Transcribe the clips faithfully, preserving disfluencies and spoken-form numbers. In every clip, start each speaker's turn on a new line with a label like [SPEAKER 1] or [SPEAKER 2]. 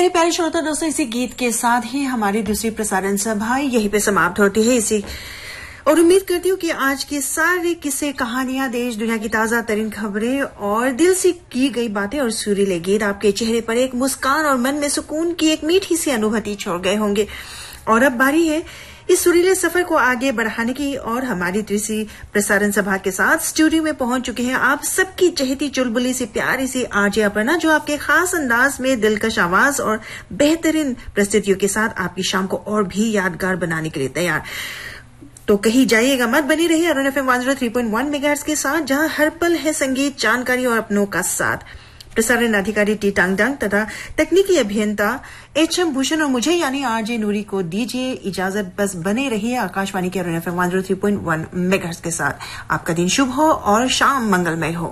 [SPEAKER 1] मेरे प्यारे श्रोता दोस्तों, इसी गीत के साथ ही हमारी दूसरी प्रसारण सभा यहीं पे समाप्त होती है। इसी और उम्मीद करती हूँ कि आज के सारे किस्से, कहानियां, देश दुनिया की ताजा तरीन खबरें और दिल से की गई बातें और सुरीले गीत आपके चेहरे पर एक मुस्कान और मन में सुकून की एक मीठी सी अनुभूति छोड़ गए होंगे। और अब बारी है इस सुरीले सफर को आगे बढ़ाने की। और हमारी तीसरी प्रसारण सभा के साथ स्टूडियो में पहुंच चुके हैं आप सबकी चहेती चुलबुली सी प्यारी सी आरजे अपर्णा, जो आपके खास अंदाज में दिलकश आवाज और बेहतरीन प्रस्तुतियों के साथ आपकी शाम को और भी यादगार बनाने के लिए तैयार। तो कहीं जाइएगा मत, बनी रहिए Arun FM one zero three point one megahertz के साथ, जहां हर पल है संगीत, जानकारी और अपनों का साथ। प्रसारण अधिकारी टी टांगडंग तथा तकनीकी अभियंता एच एम भूषण और मुझे यानी आरजे नूरी को दीजिए इजाजत। बस बने रहिए आकाशवाणी के Arun FM one zero three point one megahertz के साथ। आपका दिन शुभ हो और शाम मंगलमय हो।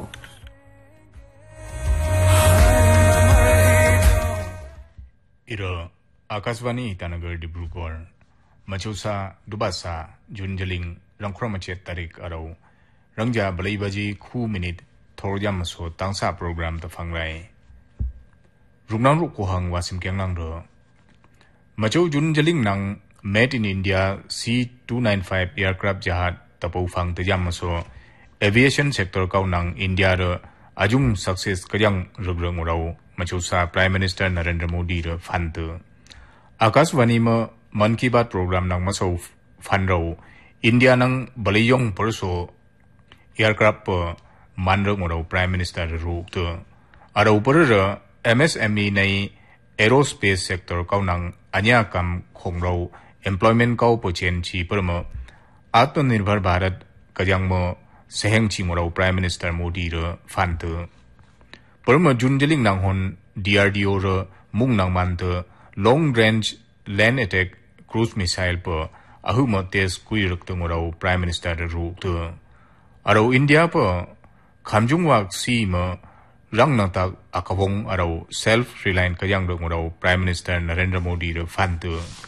[SPEAKER 2] इरो आकाशवाणी ईटानगर डिब्रुगढ़ मचौसा दुबासा जुनजलिंग रंख्रोमचेत तारीख अरौ रंजा बलैबाजी खू मिनिट थोरजाम मसो तांसा प्रोग्राम त फंगराय रुगनां रुकोहंग वासिम केंगनांग रो मचौ जुनजलिंग नंग made in India C to nine five aircraft जहाज तपौ फंग तजाम मसो एविएशन सेक्टर काउ नंग इंडिया रो अजुंग success कजंग रुग्रंग उरौ मचौसा prime minister Narendra Modi रो फंत आकाशवाणी में मन की बात प्रोग्राम नंग मसो फंड्रो इंडिया नंग बलैयोंग परसो एयरक्राफ्ट मानरंग उरौ प्राइम मिनिस्टर रूप अरौ पर एमएसएमई नई एरोस्पेस सेक्टर काउ नंग अन्या कम खोंगरौ एम्प्लॉयमेंट काउ पोचेन ची परम आत्मनिर्भर भारत कजंग म सेहेंग ची मुरौ प्राइम मिनिस्टर मोदी र फंत परम जुनजलिंग नंग होन डीआरडीओ र मुंग नंग मानत long range land attack cruise missile पर अहुम तेज कुई रक्त मुरौ प्राइम मिनिस्टर रूप अरौ इंडिया पर खामजुंग वाक सी में रंग नंगताक अकबोंग अरौ self reliant कजंग मुरौ prime minister Narendra Modi र फंत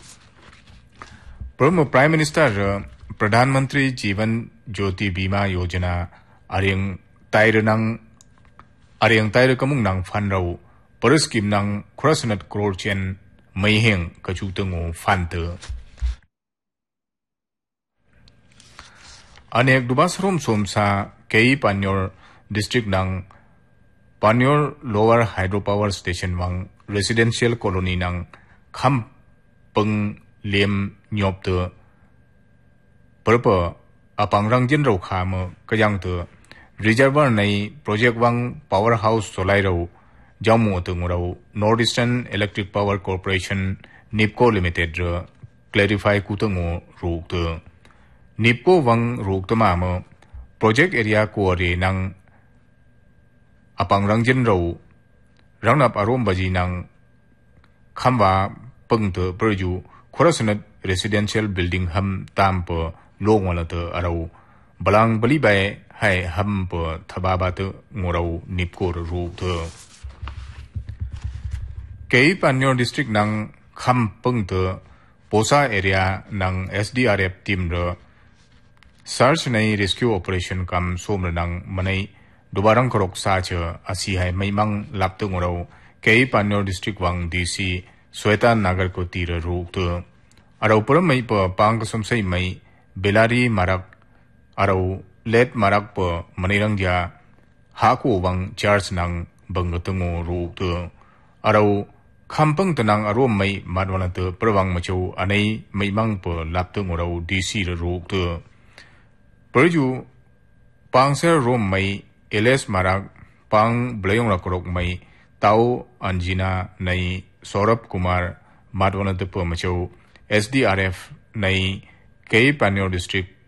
[SPEAKER 2] परम प्राइम मिनिस्टर प्रधानमंत्री जीवन ज्योति बीमा योजना अरियंग ताइर नंग अरियंग ताइर कमुंग नंग फंड्रौ पर स्कीम नंग खुरसनत करोड़ चेन मैहेंग कचुतंगो फंत अनेक दुबासरोम सोमसा कई पान्योर डिस्ट्रिक्ट नंग पान्योर lower hydro power station वंग residential colony नंग खम पंग लेम न्योप्त परप अपांगरंग जिनरौ खाम कयांगत रिजर्वर नई प्रोजेक्ट वंग पावर हाउस सोलाइरौ जामो तंगरौ north eastern electric power corporation NEEPCO limited र क्लैरिफाई कुतंगो रूक्त निपको वंग रूक्तमाम प्रोजेक्ट एरिया को अरे नंग अपांगरंग जिनरौ रंगनप अरोम बजी नंग खम्बा पंगत परजु खुरसनत रेसिडेंशियल बिल्डिंग हम ताम प लोंगवलत अरौ बलांग बलिबाय हाय हम प थबाबात ngorau निपको रूक्त कई पान्योर डिस्ट्रिक्ट नंग खम पंगत पोसा एरिया नंग एसडीआरएफ टीम र सर्च नई रेस्क्यू ऑपरेशन कम सोम नंग मनई दुबारंग खरोक साच असी है मैमंग लाप्तंगरौ कई पान्योर डिस्ट्रिक्ट वंग डीसी श्वेता नागर को तीर रूक्त अरौ परम मई प पांग समसई मई बेलारी मारक अरौ लेट मारक प मनिरंग्या हाको वंग चार्ज नंग बंगतंगो रूक्त अरौ खामपंग तनांग अरोम मई मादवनत परवांग मचौ अनई मैमंग प लाप्तंगरौ डीसी र रूक्त परजु पांगसर रोम मई एलेस मारक पांग ब्लेयोंग रकरोक मई ताओ अंजिना नई सौरभ कुमार मादवनत प मचौ एसडीआरएफ नई कई पान्योर डिस्ट्रिक्ट